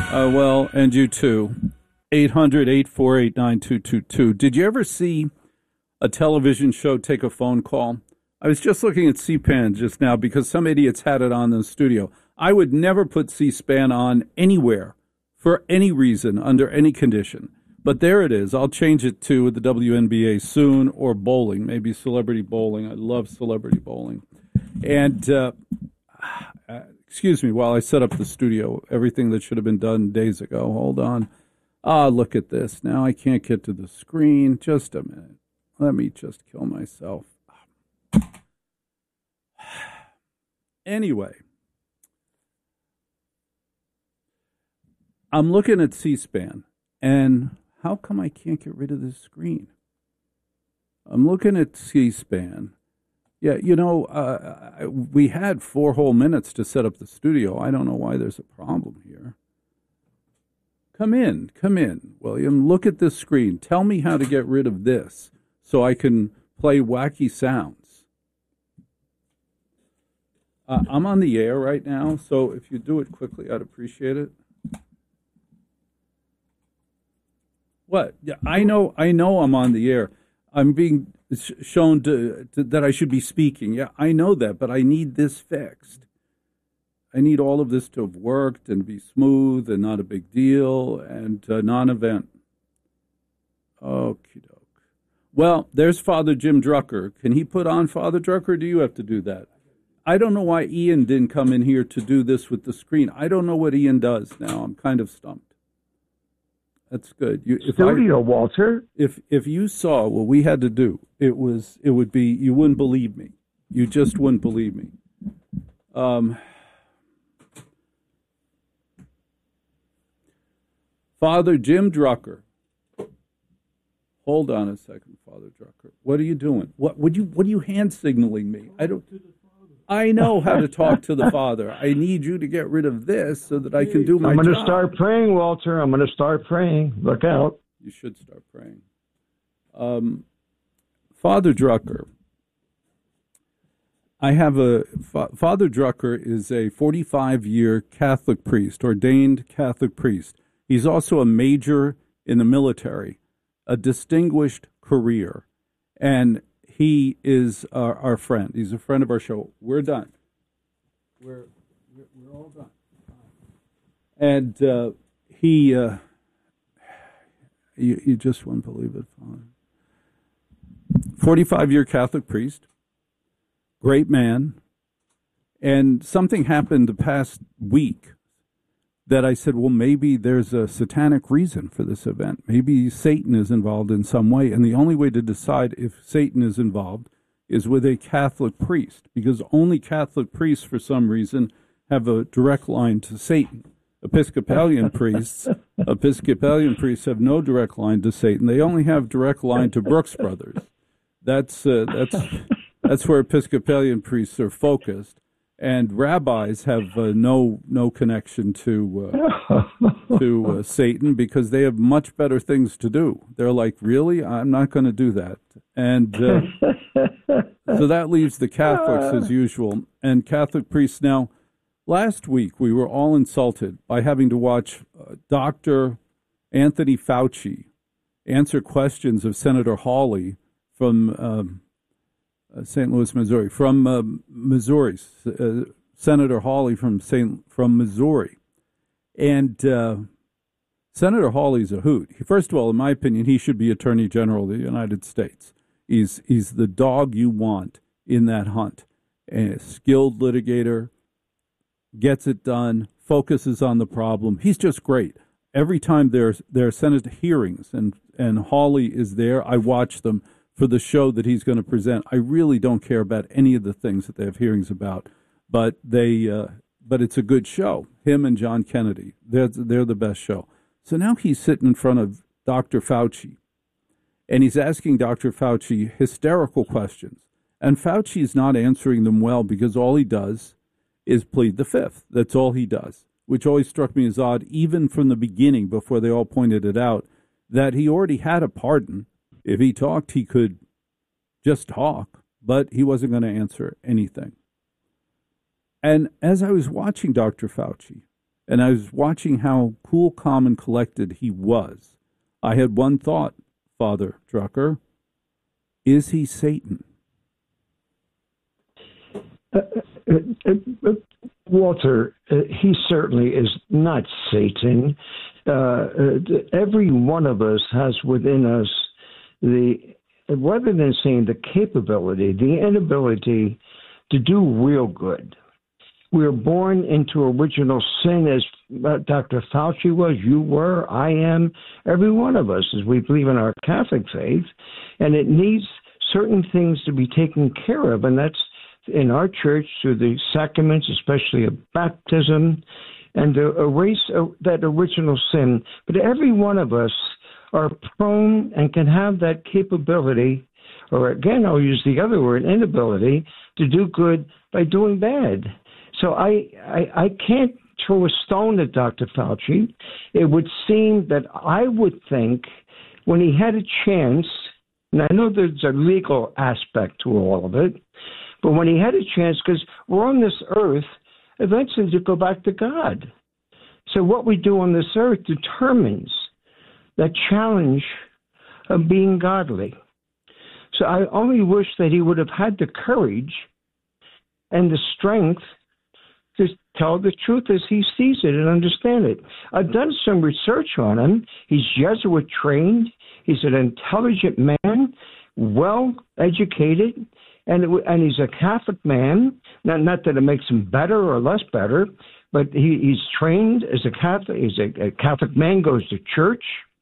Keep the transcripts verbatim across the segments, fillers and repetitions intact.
Uh, well, and you too. eight hundred, eight four eight, nine two two two. Did you ever see a television show take a phone call? I was just looking at C-SPAN just now because some idiots had it on in the studio. I would never put C-SPAN on anywhere for any reason, under any condition. But there it is. I'll change it to the W N B A soon, or bowling, maybe celebrity bowling. I love celebrity bowling. And uh, excuse me while I set up the studio, everything that should have been done days ago. Hold on. Ah, look at this. Now I can't get to the screen. Just a minute. Let me just kill myself. Anyway, I'm looking at C-SPAN, and how come I can't get rid of this screen? I'm looking at C-SPAN. Yeah, you know, uh, we had four whole minutes to set up the studio. I don't know why there's a problem here. Come in, come in, William. Look at this screen. Tell me how to get rid of this so I can play wacky sounds. Uh, I'm on the air right now, so if you do it quickly, I'd appreciate it. What? Yeah, I know. I know. I'm on the air. I'm being sh- shown to, to, that I should be speaking. Yeah, I know that, but I need this fixed. I need all of this to have worked and be smooth and not a big deal and a non-event. Okie doke. Well, there's Father Jim Drucker. Can he put on Father Drucker? Or do you have to do that? I don't know why Ian didn't come in here to do this with the screen. I don't know what Ian does now. I'm kind of stumped. That's good. You, if Studio, I, Walter. If if you saw what we had to do, it was it would be you wouldn't believe me. You just wouldn't believe me. Um, Father Jim Drucker. Hold on a second, Father Drucker. What are you doing? What would you what are you hand signaling me? I don't. I know how to talk to the Father. I need you to get rid of this so that I can do my I'm going job. to start praying, Walter. I'm going to start praying. Look out. You should start praying. Um, Father Drucker, I have a... Fa- Father Drucker is a forty-five-year Catholic priest, ordained Catholic priest. He's also a major in the military, a distinguished career, and he is our, our friend. He's a friend of our show. We're done. We're we're, we're all done. And uh, he, uh, you, you just wouldn't believe it. forty-five-year Catholic priest, great man. And something happened the past week that I said, well, maybe there's a satanic reason for this event. Maybe Satan is involved in some way. And the only way to decide if Satan is involved is with a Catholic priest, because only Catholic priests, for some reason, have a direct line to Satan. Episcopalian priests, Episcopalian priests have no direct line to Satan. They only have direct line to Brooks Brothers. That's uh, that's that's where Episcopalian priests are focused. And rabbis have uh, no no connection to uh, to uh, Satan, because they have much better things to do. They're like, really? I'm not going to do that. And uh, so that leaves the Catholics as usual. And Catholic priests. Now, last week we were all insulted by having to watch uh, Doctor Anthony Fauci answer questions of Senator Hawley from Um, Uh, Saint Louis, Missouri, from uh, Missouri, uh, Senator Hawley from Saint from Missouri, and uh, Senator Hawley's a hoot. First of all, in my opinion, he should be Attorney General of the United States. He's he's the dog you want in that hunt. A skilled litigator, gets it done, focuses on the problem. He's just great. Every time there's there are Senate hearings and and Hawley is there, I watch them for the show that he's going to present. I really don't care about any of the things that they have hearings about, but they, uh, but it's a good show. Him and John Kennedy, they're they're the best show. So now he's sitting in front of Doctor Fauci, and he's asking Doctor Fauci hysterical questions, and Fauci's not answering them well, because all he does is plead the fifth. That's all he does, which always struck me as odd, even from the beginning, before they all pointed it out, that he already had a pardon. If he talked, he could just talk, but he wasn't going to answer anything. And as I was watching Doctor Fauci, And I was watching how cool, calm, and collected he was. I had one thought, Father Drucker. Is he Satan? Uh, uh, uh, Walter, uh, he certainly is not Satan. Uh, uh, every one of us has within us the, rather than saying the capability, the inability to do real good. We are born into original sin, as Doctor Fauci was, you were, I am, every one of us, as we believe in our Catholic faith, and it needs certain things to be taken care of, and that's in our church through the sacraments, especially of baptism, and to erase that original sin. But every one of us are prone and can have that capability, or again, I'll use the other word, inability, to do good by doing bad. So I, I, I can't throw a stone at Doctor Fauci. It would seem that I would think when he had a chance, and I know there's a legal aspect to all of it, but when he had a chance, because we're on this earth, eventually to go back to God. So what we do on this earth determines that challenge of being godly. So I only wish that he would have had the courage and the strength to tell the truth as he sees it and understand it. I've done some research on him. He's Jesuit trained. He's an intelligent man, well educated, and and he's a Catholic man. Not not that it makes him better or less better, but he, he's trained as a Catholic. He's a, a Catholic man, goes to church.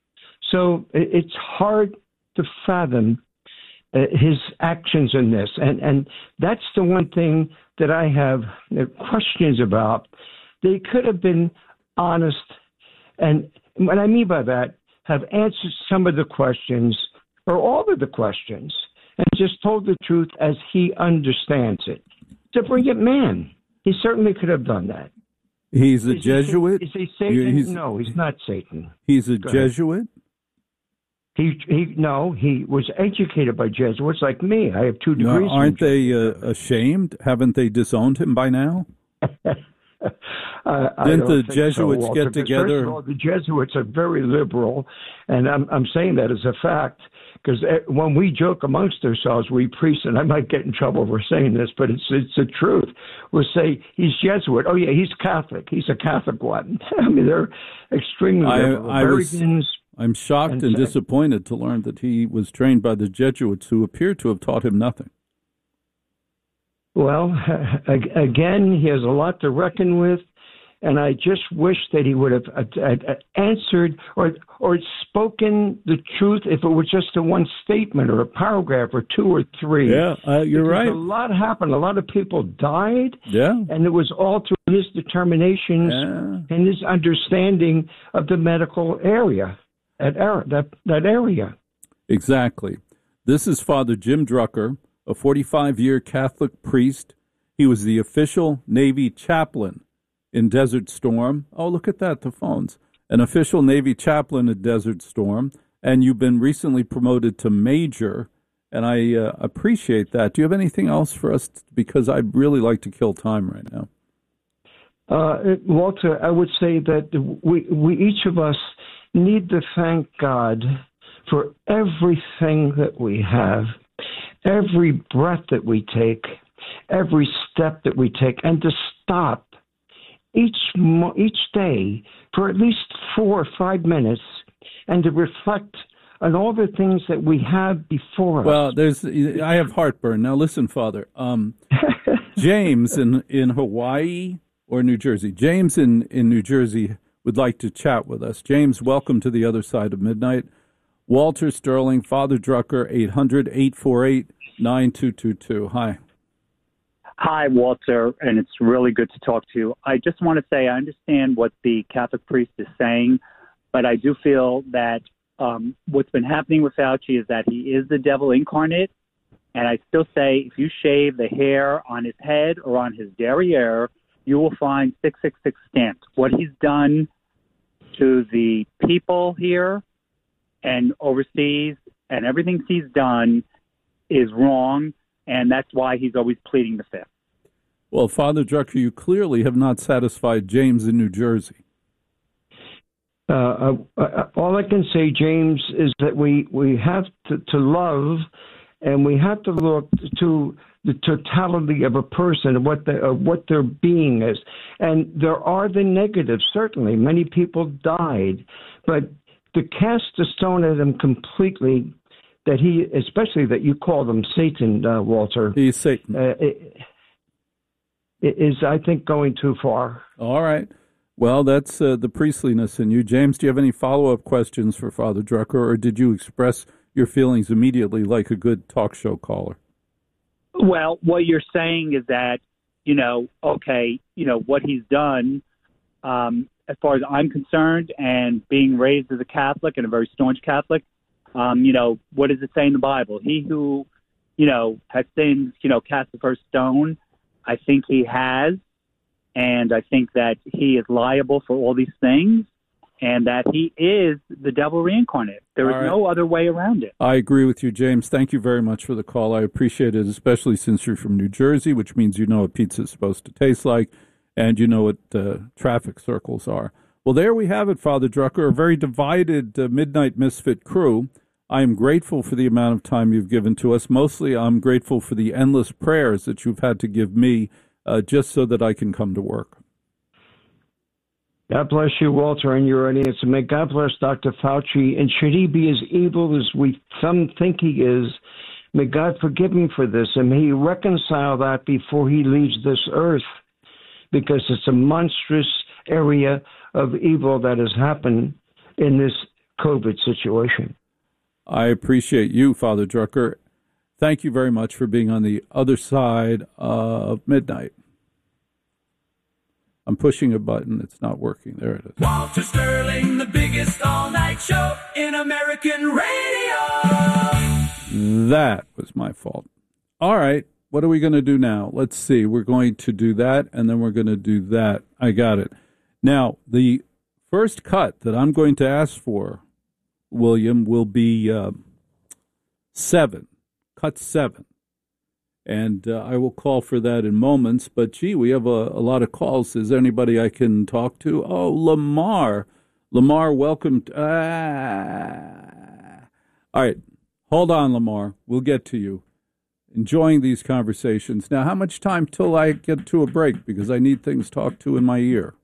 So it, it's hard to fathom uh, his actions in this, and and that's the one thing that I have questions about. They could have been honest, and what I mean by that, have answered some of the questions or all of the questions, and just told the truth as he understands it. It's a brilliant man. He certainly could have done that. He's a is Jesuit? He, is he Satan? He's, no, he's not Satan. He's a Jesuit? He, he no, he was educated by Jesuits like me. I have two degrees. No, aren't they uh, ashamed? Haven't they disowned him by now? uh, Didn't the Jesuits so, Walter, get together? First of all, the Jesuits are very liberal, and I'm I'm saying that as a fact because when we joke amongst ourselves, we priests, and I might get in trouble for saying this, but it's it's the truth. We'll say he's Jesuit. Oh yeah, he's Catholic. He's a Catholic one. I mean, they're extremely liberal. I, I was, I'm shocked and, and disappointed to learn that he was trained by the Jesuits, who appear to have taught him nothing. Well, again, he has a lot to reckon with, and I just wish that he would have answered or or spoken the truth if it was just a one statement or a paragraph or two or three. Yeah, uh, you're because right. A lot happened. A lot of people died. Yeah. And it was all through his determinations yeah. and his understanding of the medical area, that area. That, that area. Exactly. This is Father Jim Drucker, a forty-five-year Catholic priest. He was the official Navy chaplain in Desert Storm. Oh, look at that, the phones. An official Navy chaplain at Desert Storm, and you've been recently promoted to major, and I uh, appreciate that. Do you have anything else for us? Because I'd really like to kill time right now. Uh, Walter, I would say that we, we each of us need to thank God for everything that we have, every breath that we take, every step that we take, and to stop each mo- each day for at least four or five minutes and to reflect on all the things that we have before us. Well, there's I have heartburn. Now listen, Father. Um, James in, in Hawaii or New Jersey. James in, in New Jersey would like to chat with us. James, welcome to the other side of midnight. Walter Sterling, Father Drucker, eight hundred, eight four eight, nine two two two. Hi. Hi, Walter, and it's really good to talk to you. I just want to say I understand what the Catholic priest is saying, but I do feel that um, what's been happening with Fauci is that he is the devil incarnate, and I still say if you shave the hair on his head or on his derriere, you will find six six six stamped. What he's done to the people here and overseas and everything he's done is wrong, and that's why he's always pleading the fifth. Well, Father Drucker, you clearly have not satisfied James in New Jersey. Uh, uh, all I can say, James, is that we, we have to, to love, and we have to look to the totality of a person and what, the, uh, what their being is. And there are the negatives, certainly. Many people died. But to cast a stone at him completely, that he, especially that you call him Satan, uh, Walter. He's Satan. Uh, it, it is, I think, going too far. All right. Well, that's uh, the priestliness in you. James, do you have any follow-up questions for Father Drucker, or did you express your feelings immediately like a good talk show caller? Well, what you're saying is that, you know, okay, you know, what he's done, um, as far as I'm concerned, and being raised as a Catholic and a very staunch Catholic, um, you know, what does it say in the Bible? He who, you know, has sinned, you know, cast the first stone. I think he has. And I think that he is liable for all these things, and that he is the devil reincarnate. There is right. no other way around it. I agree with you, James. Thank you very much for the call. I appreciate it, especially since you're from New Jersey, which means you know what pizza is supposed to taste like, and you know what uh, traffic circles are. Well, there we have it, Father Drucker, a very divided uh, Midnight Misfit crew. I am grateful for the amount of time you've given to us. Mostly, I'm grateful for the endless prayers that you've had to give me Uh, just so that I can come to work. God bless you, Walter, and your audience. And may God bless Doctor Fauci. And should he be as evil as we some think he is, may God forgive him for this, and may he reconcile that before he leaves this earth, because it's a monstrous area of evil that has happened in this COVID situation. I appreciate you, Father Drucker. Thank you very much for being on the other side of midnight. I'm pushing a button. It's not working. There it is. Walter Sterling, the biggest all-night show in American radio. That was my fault. All right. What are we going to do now? Let's see. We're going to do that, and then we're going to do that. I got it. Now, the first cut that I'm going to ask for, William, will be uh, seven. Cut seven. And uh, I will call for that in moments. But, gee, we have a, a lot of calls. Is there anybody I can talk to? Oh, Lamar. Lamar, welcome. To, ah. All right. Hold on, Lamar. We'll get to you. Enjoying these conversations. Now, how much time till I get to a break? Because I need things talked to in my ear.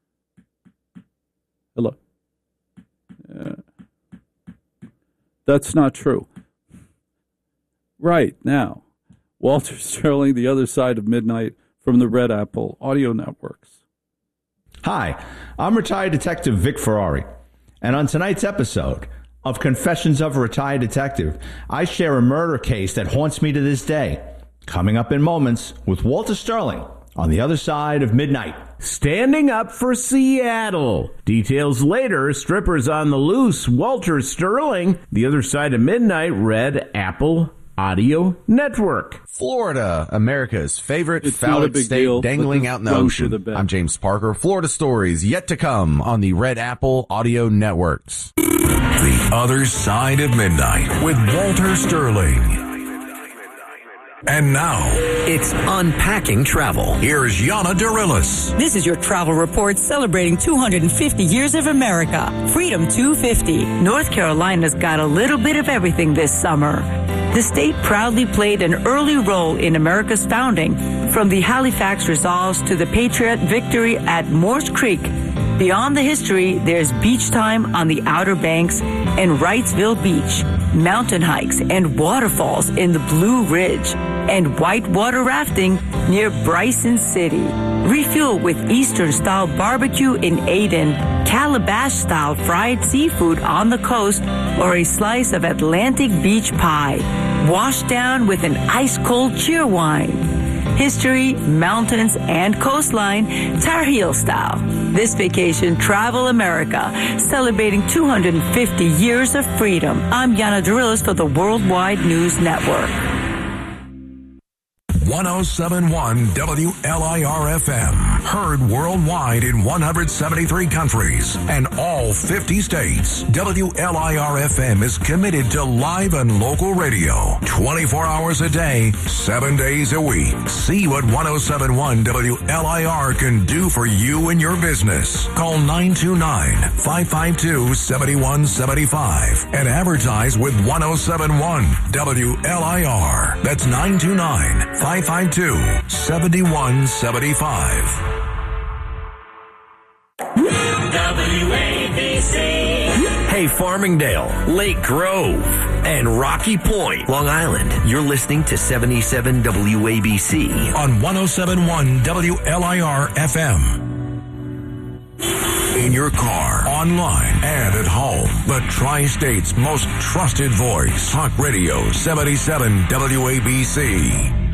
Hello. Uh, that's not true. Right now, Walter Sterling, the other side of midnight from the Red Apple Audio Networks. Hi, I'm retired Detective Vic Ferrari, and on tonight's episode of Confessions of a Retired Detective, I share a murder case that haunts me to this day. Coming up in moments with Walter Sterling on the other side of midnight. Standing up for Seattle. Details later. Strippers on the loose. Walter Sterling, the other side of midnight. Red Apple Audio Network. Florida, America's favorite it's phallic state deal, dangling out in the ocean. The I'm James Parker. Florida stories yet to come on the Red Apple Audio Networks. The Other Side of Midnight with Walter Sterling. And now, it's Unpacking Travel. Here's Yana Darilis. This is your travel report celebrating two hundred fifty years of America. Freedom two fifty. North Carolina's got a little bit of everything this summer. The state proudly played an early role in America's founding, from the Halifax Resolves to the Patriot victory at Moores Creek. Beyond the history, there's beach time on the Outer Banks and Wrightsville Beach, mountain hikes and waterfalls in the Blue Ridge, and whitewater rafting near Bryson City. Refuel with Eastern-style barbecue in Aden, Calabash-style fried seafood on the coast, or a slice of Atlantic beach pie. Washed down with an ice-cold cheer wine. History, mountains, and coastline, Tar Heel style. This vacation, Travel America, celebrating two hundred fifty years of freedom. I'm Yana Darilis for the Worldwide News Network. one oh seven point one W L I R F M, Heard worldwide in one hundred seventy-three countries and all fifty states. W L I R F M is committed to live and local radio. twenty-four hours a day, seven days a week. See what one oh seven point one W L I R can do for you and your business. Call nine two nine, five five two, seven one seven five and advertise with one oh seven point one W L I R. That's nine two nine, five five two, seven one seven five. W A B C. Hey, Farmingdale, Lake Grove, and Rocky Point, Long Island. You're listening to seventy-seven W A B C on one oh seven point one W L I R F M. In your car, online, and at home. The Tri-State's most trusted voice. Talk Radio seventy-seven W A B C.